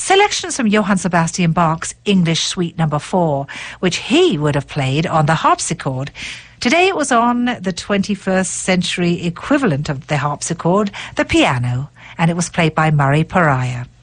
Selections from Johann Sebastian Bach's English Suite No. 4, which he would have played on the harpsichord. Today it was on the 21st century equivalent of the harpsichord, the piano, and it was played by Murray Pariah.